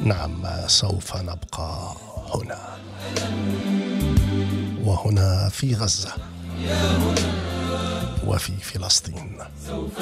نعم، سوف نبقى هنا، وهنا في غزة وفي فلسطين.